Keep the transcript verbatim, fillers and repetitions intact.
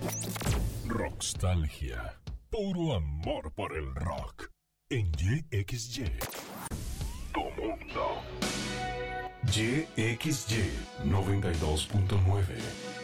Rockstalgia. Puro amor por el rock. En Y X Y. Tu mundo. Y X Y noventa y dos punto nueve.